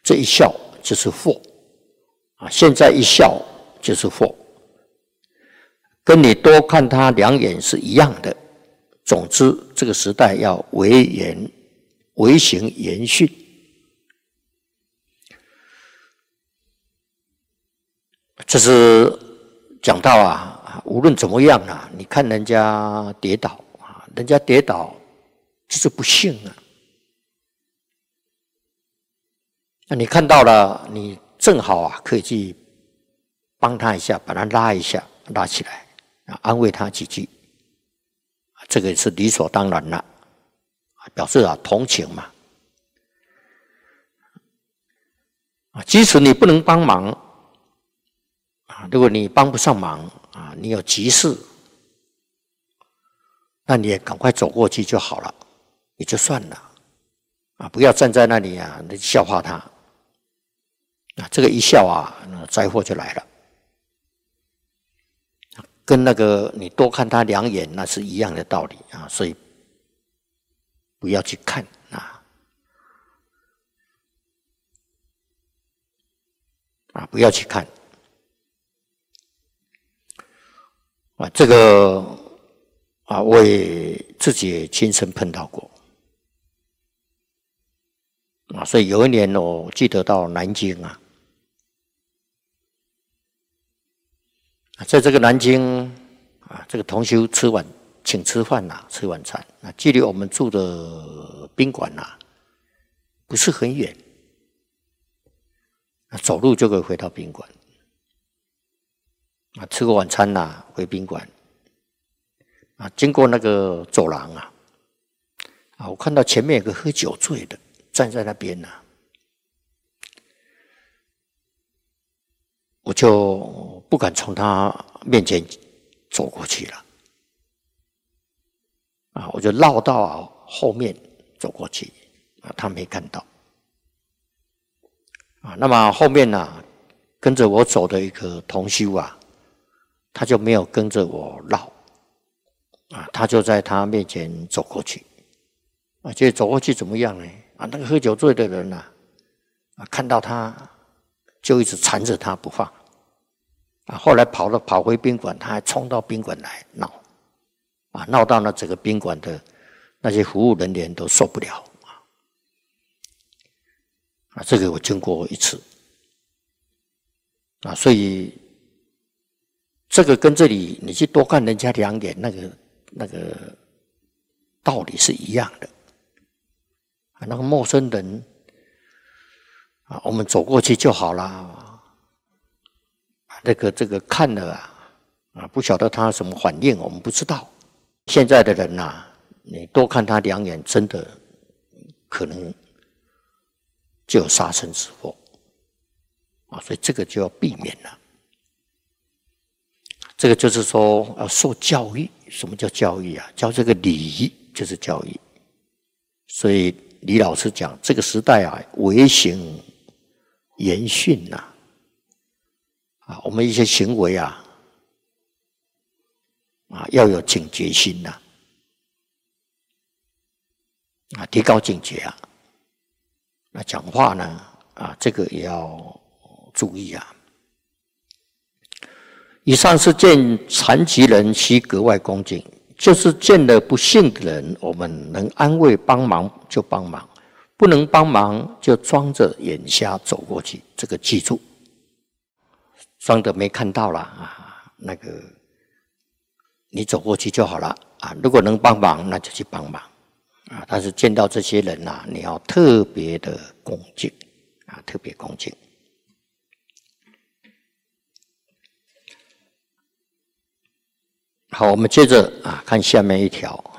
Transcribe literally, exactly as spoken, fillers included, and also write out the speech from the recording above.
这一笑就是祸啊！现在一笑就是祸，跟你多看他两眼是一样的。总之，这个时代要为言为行言训。这是讲到啊，无论怎么样啊，你看人家跌倒啊，人家跌倒这是不幸啊。那你看到了，你正好啊，可以去帮他一下，把他拉一下，拉起来，安慰他几句，这个是理所当然了，表示啊同情嘛。啊，即使你不能帮忙啊，如果你帮不上忙啊，你有急事，那你也赶快走过去就好了，也就算了啊，不要站在那里啊，你笑话他。啊，这个一笑啊，那灾祸就来了，跟那个你多看他两眼那是一样的道理啊，所以不要去看啊，啊，不要去看啊，这个啊，我也自己也亲身碰到过。啊，所以有一年我记得到南京啊，在这个南京啊，这个同修吃晚请吃饭呐、啊，吃晚餐啊，距离我们住的宾馆呐、啊、不是很远，啊，走路就可以回到宾馆。啊，吃过晚餐呐、啊，回宾馆啊，经过那个走廊啊，啊，我看到前面有个喝酒醉的。站在那边呢、啊，我就不敢从他面前走过去了，啊，我就绕到后面走过去，啊，他没看到，啊，那么后面呢、啊，跟着我走的一个同修啊，他就没有跟着我绕，啊，他就在他面前走过去，啊，结果走过去怎么样呢？啊，那个喝酒醉的人呐、啊，啊，看到他就一直缠着他不放，啊，后来跑了跑回宾馆，他还冲到宾馆来闹，啊，闹到那整个宾馆的那些服务人员都受不了，啊，啊，这个我经过一次，啊，所以这个跟这里你去多看人家两眼，那个那个道理是一样的。那个陌生人啊，我们走过去就好了。那个这个看了啊，啊，不晓得他什么反应，我们不知道。现在的人呐、啊，你多看他两眼，真的可能就有杀身之祸啊，所以这个就要避免了。这个就是说要受教育。什么叫教育啊？教这个礼仪就是教育。所以李老师讲，这个时代啊，为行言训呐，啊，我们一些行为啊，啊，要有警觉心呐，啊，提高警觉啊。那讲话呢，啊，这个也要注意啊。以上是见残疾人需格外恭敬。就是见了不幸的人，我们能安慰帮忙就帮忙，不能帮忙就装着眼瞎走过去，这个记住。装的没看到了啊，那个你走过去就好了啊。如果能帮忙，那就去帮忙啊。但是见到这些人啊，你要特别的恭敬啊，特别恭敬。好，我们接着啊看下面一条。